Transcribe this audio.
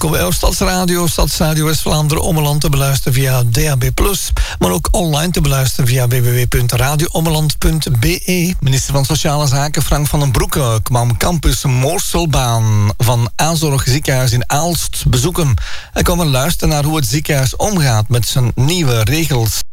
welkom bij Stadsradio West-Vlaanderen Ommeland te beluisteren via DAB+, maar ook online te beluisteren via www.radioommeland.be. Minister van Sociale Zaken Frank van den Broeke kwam campus Moorselbaan van Azorg Ziekenhuis in Aalst bezoeken. Hij kwam luisteren naar hoe het ziekenhuis omgaat met zijn nieuwe regels.